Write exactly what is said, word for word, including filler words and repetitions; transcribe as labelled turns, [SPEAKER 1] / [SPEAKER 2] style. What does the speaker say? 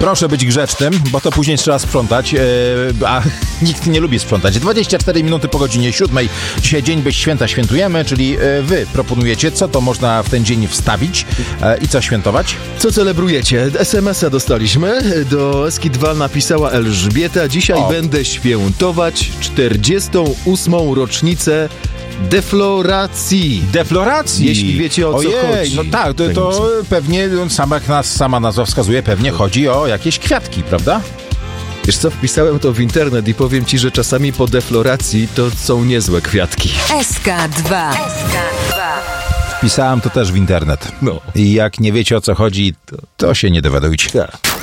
[SPEAKER 1] Proszę być grzecznym, bo to później trzeba sprzątać, yy, a nikt nie lubi sprzątać. dwadzieścia cztery minuty po godzinie siódmej. Dzisiaj dzień bez święta świętujemy, czyli yy, wy proponujecie, co to można w ten dzień wstawić yy, i co świętować?
[SPEAKER 2] Co celebrujecie? es em es a dostaliśmy. Do Eski dwa napisała Elżbieta. Dzisiaj
[SPEAKER 1] O.
[SPEAKER 2] będę świętować czterdziestą ósmą rocznicę defloracji.
[SPEAKER 1] Defloracji.
[SPEAKER 2] Jeśli wiecie, o co
[SPEAKER 1] Ojej,
[SPEAKER 2] chodzi.
[SPEAKER 1] no tak, to, to pewnie, sama, jak nas, sama nazwa wskazuje, pewnie chodzi o jakieś kwiatki, prawda?
[SPEAKER 2] Wiesz co, wpisałem to w internet i powiem ci, że czasami po defloracji to są niezłe kwiatki.
[SPEAKER 3] S K dwa.
[SPEAKER 1] Wpisałem to też w internet.
[SPEAKER 2] No.
[SPEAKER 1] I jak nie wiecie, o co chodzi, to, to się nie dowiadujcie.
[SPEAKER 2] Tak.